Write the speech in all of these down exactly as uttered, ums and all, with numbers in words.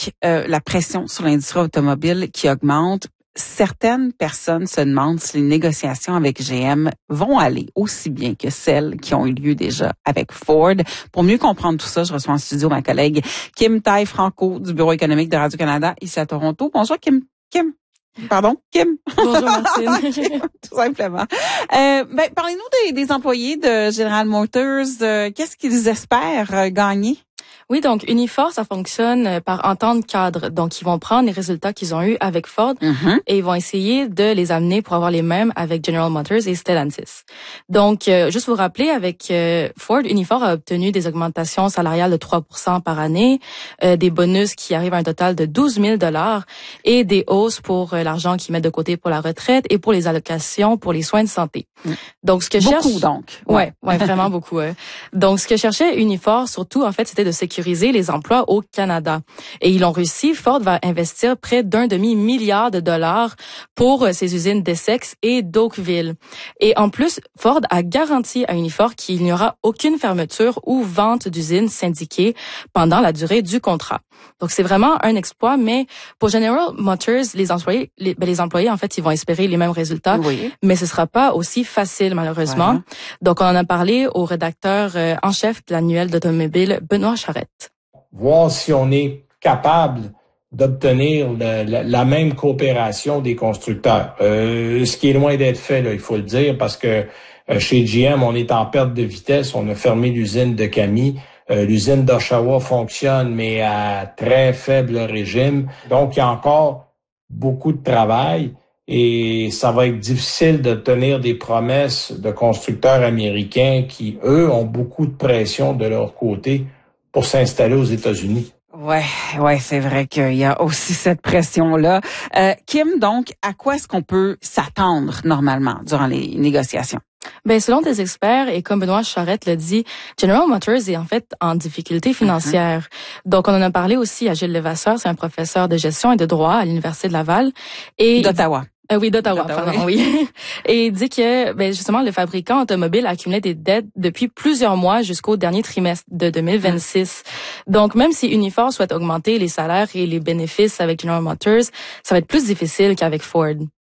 avec euh, la pression sur l'industrie automobile qui augmente, certaines personnes se demandent si les négociations avec G M vont aller aussi bien que celles qui ont eu lieu déjà avec Ford. Pour mieux comprendre tout ça, je reçois en studio ma collègue Kim Taille-Franco du Bureau économique de Radio-Canada ici à Toronto. Bonjour Kim. Kim. Pardon, Kim. Bonjour Martine. Okay, tout simplement. Euh, ben, parlez-nous des, des employés de General Motors. Euh, qu'est-ce qu'ils espèrent euh, gagner? Oui, donc Unifor, ça fonctionne par entente cadre. Donc, ils vont prendre les résultats qu'ils ont eus avec Ford mm-hmm. et ils vont essayer de les amener pour avoir les mêmes avec General Motors et Stellantis. Donc, euh, juste vous rappeler, avec euh, Ford, Unifor a obtenu des augmentations salariales de trois pour cent par année, euh, des bonus qui arrivent à un total de douze mille dollars et des hausses pour euh, l'argent qu'ils mettent de côté pour la retraite et pour les allocations pour les soins de santé. Mm. Donc, ce que beaucoup, cherche... donc. Ouais, ouais, vraiment beaucoup. Ouais. Donc, ce que cherchait Unifor, surtout, en fait, c'était de sécuriser les emplois au Canada. Et ils l'ont réussi. Ford va investir près d'un demi-milliard de dollars pour ses usines d'Essex et d'Oakville. Et en plus, Ford a garanti à Unifor qu'il n'y aura aucune fermeture ou vente d'usines syndiquées pendant la durée du contrat. Donc, c'est vraiment un exploit, mais pour General Motors, les employés, les, ben, les employés, en fait, ils vont espérer les mêmes résultats, oui. mais ce sera pas aussi facile, malheureusement. Voilà. Donc, on en a parlé au rédacteur euh, en chef de l'annuel d'automobile, Benoît Charette. Voir si on est capable d'obtenir le, la, la même coopération des constructeurs. Euh, ce qui est loin d'être fait, là, il faut le dire, parce que euh, chez G M, on est en perte de vitesse. On a fermé l'usine de Cami. Euh, l'usine d'Oshawa fonctionne, mais à très faible régime. Donc, il y a encore beaucoup de travail et ça va être difficile d'obtenir des promesses de constructeurs américains qui, eux, ont beaucoup de pression de leur côté pour s'installer aux États-Unis. Ouais, ouais, c'est vrai qu'il y a aussi cette pression-là. Euh, Kim, donc, à quoi est-ce qu'on peut s'attendre normalement durant les négociations? Ben, selon des experts, et comme Benoît Charette le dit, General Motors est en fait en difficulté financière. Mm-hmm. Donc, on en a parlé aussi à Gilles Levasseur, c'est un professeur de gestion et de droit à l'Université de Laval. Et d'Ottawa. Euh, oui, d'Ottawa, pardon, oui. Et il dit que, ben, justement, le fabricant automobile accumulait des dettes depuis plusieurs mois jusqu'au dernier trimestre de deux mille vingt-six. Donc, même si Unifor souhaite augmenter les salaires et les bénéfices avec General Motors, ça va être plus difficile qu'avec Ford.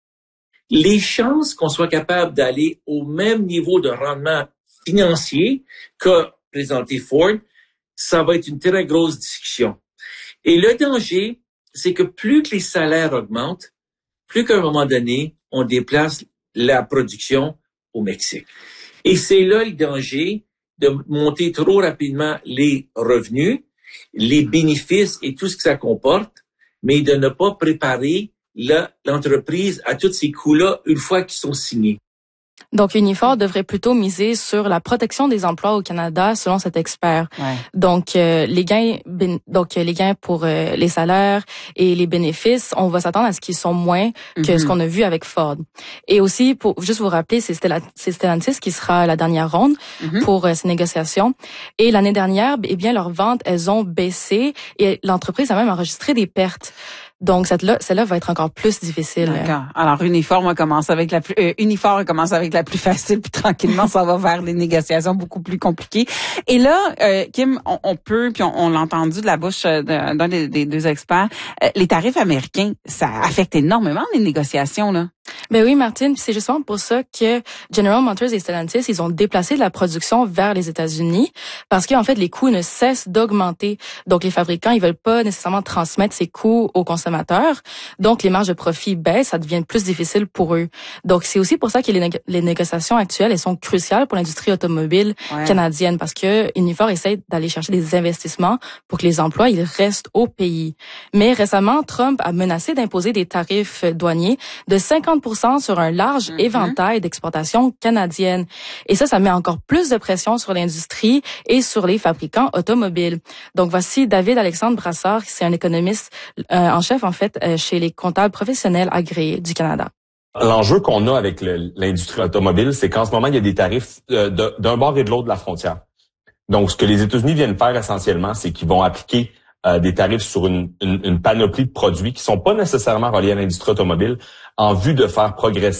Les chances qu'on soit capable d'aller au même niveau de rendement financier que présenté Ford, ça va être une très grosse discussion. Et le danger, c'est que plus que les salaires augmentent, plus qu'à un moment donné, on déplace la production au Mexique. Et c'est là le danger de monter trop rapidement les revenus, les bénéfices et tout ce que ça comporte, mais de ne pas préparer la, l'entreprise à tous ces coûts-là une fois qu'ils sont signés. Donc, Unifor devrait plutôt miser sur la protection des emplois au Canada, selon cet expert. Ouais. Donc, euh, les gains, donc les gains pour euh, les salaires et les bénéfices, on va s'attendre à ce qu'ils sont moins que mm-hmm. ce qu'on a vu avec Ford. Et aussi, pour juste vous rappeler, c'est, Stella, c'est Stellantis qui sera la dernière ronde mm-hmm. pour euh, ces négociations. Et l'année dernière, eh bien, leurs ventes, elles ont baissé et l'entreprise a même enregistré des pertes. Donc, cette-là, celle-là va être encore plus difficile. D'accord. Alors, Unifor, on commence avec la plus, euh, Unifor, on commence avec la plus facile, puis tranquillement, ça va vers les négociations beaucoup plus compliquées. Et là, euh, Kim, on, on peut, puis on, on l'a entendu de la bouche d'un, d'un des, des deux experts, euh, les tarifs américains, ça affecte énormément les négociations, là. Ben oui, Martine, puis c'est justement pour ça que General Motors et Stellantis, ils ont déplacé de la production vers les États-Unis parce qu'en fait, les coûts ne cessent d'augmenter. Donc, les fabricants, ils veulent pas nécessairement transmettre ces coûts aux consommateurs. Donc, les marges de profit baissent, ça devient plus difficile pour eux. Donc, c'est aussi pour ça que les, négo- les négociations actuelles, elles sont cruciales pour l'industrie automobile ouais. canadienne parce que Unifor essaie d'aller chercher des investissements pour que les emplois, ils restent au pays. Mais récemment, Trump a menacé d'imposer des tarifs douaniers de cinquante pour cent sur un large mm-hmm. éventail d'exportations canadiennes. Et ça, ça met encore plus de pression sur l'industrie et sur les fabricants automobiles. Donc, voici David Alexandre Brassard, qui c'est un économiste euh, en chef, en fait, euh, chez les comptables professionnels agréés du Canada. L'enjeu qu'on a avec le, l'industrie automobile, c'est qu'en ce moment, il y a des tarifs euh, de, d'un bord et de l'autre de la frontière. Donc, ce que les États-Unis viennent faire essentiellement, c'est qu'ils vont appliquer euh, des tarifs sur une, une, une panoplie de produits qui sont pas nécessairement reliés à l'industrie automobile en vue de faire progresser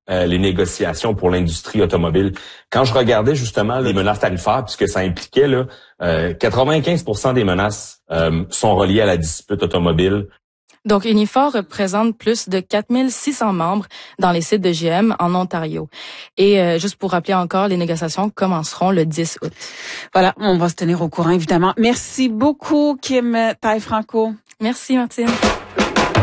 euh, les négociations pour l'industrie automobile. Quand je regardais justement les menaces tarifaires, puisque ça impliquait là, euh, quatre-vingt-quinze pour cent des menaces euh, sont reliées à la dispute automobile. Donc, Unifor représente plus de quatre mille six cents membres dans les sites de G M en Ontario. Et euh, juste pour rappeler encore, les négociations commenceront le dix août. Voilà, on va se tenir au courant, évidemment. Merci beaucoup, Kim Taille-Franco. Merci, Martine.